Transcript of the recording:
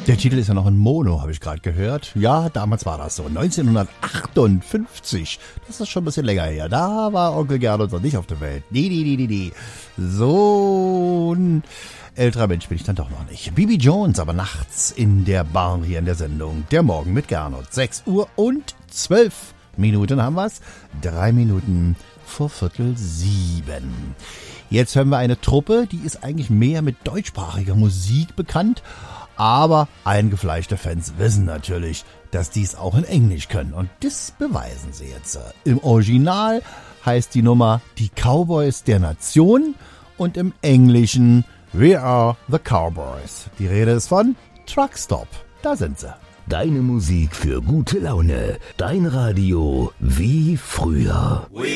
Der Titel ist ja noch in Mono, habe ich gerade gehört. Ja, damals war das so. 1958. Das ist schon ein bisschen länger her. Da war Onkel Gernot noch nicht auf der Welt. Nee. So ein älterer Mensch bin ich dann doch noch nicht. Bibi Jones, aber nachts in der Bar hier in der Sendung. Der Morgen mit Gernot. 6 Uhr und 12 Minuten haben wir's. 3 Minuten vor 6:45. Jetzt hören wir eine Truppe, die ist eigentlich mehr mit deutschsprachiger Musik bekannt. Aber eingefleischte Fans wissen natürlich, dass die es auch in Englisch können. Und das beweisen sie jetzt. Im Original heißt die Nummer Die Cowboys der Nation und im Englischen We Are the Cowboys. Die Rede ist von Truckstop. Da sind sie. Deine Musik für gute Laune. Dein Radio wie früher.